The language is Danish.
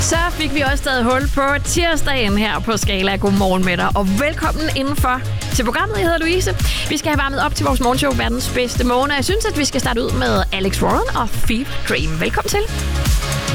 Så fik vi også taget hul på tirsdagen her på Skala. Godmorgen med dig, og velkommen indenfor til programmet. Jeg hedder Louise. Vi skal have varmet op til vores morgenshow, verdens bedste morgen. Jeg synes, at vi skal starte ud med Alex Warren og Fever Dream. Velkommen til.